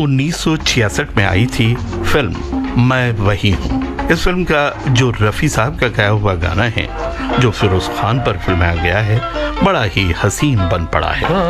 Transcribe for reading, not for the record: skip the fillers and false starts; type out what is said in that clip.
1966 में आई थी फिल्म मैं वही हूँ। इस फिल्म का जो रफ़ी साहब का गाया हुआ गाना है, जो फिरोज खान पर फिल्माया गया है, बड़ा ही हसीन बन पड़ा है।